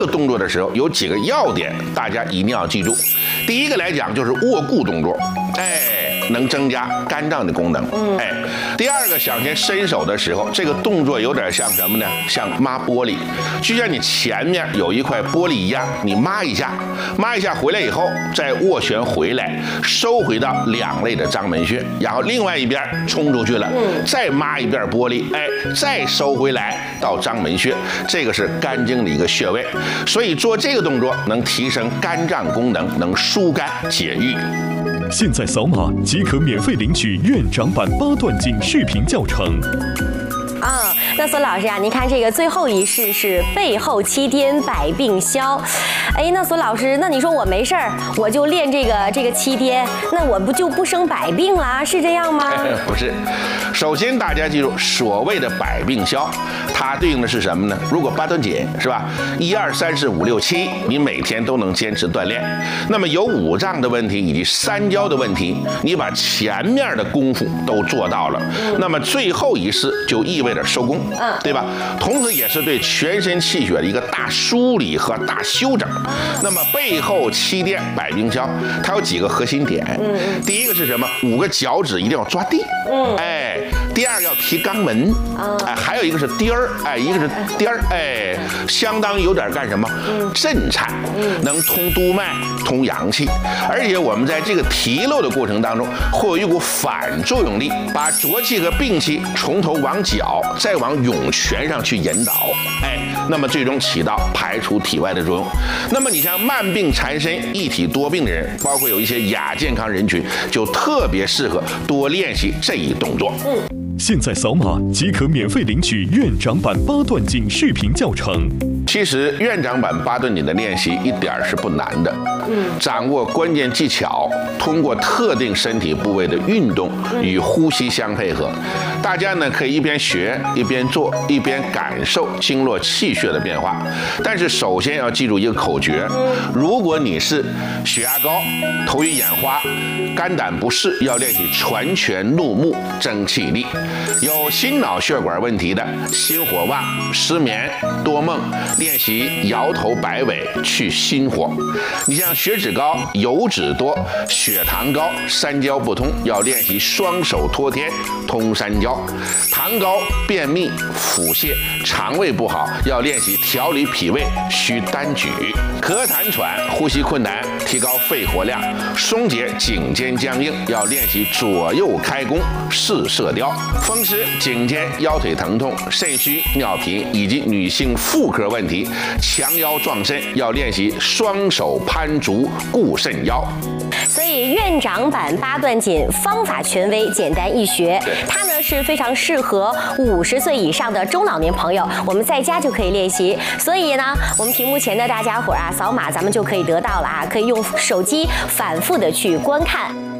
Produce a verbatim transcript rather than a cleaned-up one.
这个动作的时候，有几个要点，大家一定要记住。第一个来讲就是握固动作，哎，能增加肝脏的功能，哎。第二个，想先伸手的时候，这个动作有点像什么呢？像抹玻璃，就像你前面有一块玻璃一样，你抹一下，抹一下回来以后，再握拳回来，收回到两肋的章门穴，然后另外一边冲出去了，再抹一遍玻璃，哎，再收回来到章门穴，这个是肝经的一个穴位，所以做这个动作能提升肝脏功能，能疏肝解郁。 现在扫码即可免费领取院长版八段锦视频教程。 啊，那索老师啊，您看这个最后一式是背后七颠百病消。哎，那索老师，那你说我没事儿，我就练这个这个七颠，那我不就不生百病啦？是这样吗？ 不是，首先大家记住，所谓的百病消，它对应的是什么呢？如果八段锦是吧，一二三四五六七，你每天都能坚持锻炼，那么有五脏的问题以及三焦的问题，你把前面的功夫都做到了，那么最后一式就意味着收功，嗯，对吧？同时也是对全身气血的一个大梳理和大修整。那么背后七颠百病消，它有几个核心点。嗯，第一个是什么？五个脚趾一定要抓地。嗯，哎，第二个要提肛门。哎，还有一个是颠儿，哎，一个是颠儿，哎，相当于有点干什么？震颤，能通督脉、通阳气，而且我们在这个提溜的过程当中，会有一股反作用力，把浊气和病气从头往脚，再往涌泉上去引导，哎，那么最终起到排除体外的作用。那么你像慢病缠身、一体多病的人，包括有一些亚健康人群，就特别适合多练习这一动作。嗯。 现在扫码即可免费领取院长版八段锦视频教程。 其实院长版八段锦的练习一点是不难的，嗯，掌握关键技巧，通过特定身体部位的运动与呼吸相配合，大家呢可以一边学一边做，一边感受经络气血的变化。但是首先要记住一个口诀：如果你是血压高、头晕眼花、肝胆不适，要练习传拳怒目增气力；有心脑血管问题的，心火旺、失眠、多梦，练习摇头摆尾去心火。你像血脂高、油脂多、血糖高、三焦不通，要练习双手托天通三焦。糖高、便秘、腹泻、肠胃不好，要练习调理脾胃需单举。咳痰喘、呼吸困难，提高肺活量，松解颈肩僵硬，要练习左右开弓试射雕。风湿、颈肩、腰腿疼痛、肾虚、尿频以及女性妇科问题，强腰壮肾，要练习双手攀足固肾腰。 所以院长版八段锦方法权威，简单易学，它呢是非常适合五十岁以上的中老年朋友，我们在家就可以练习。所以呢，我们屏幕前的大家伙啊，扫码咱们就可以得到了啊，可以用手机反复的去观看。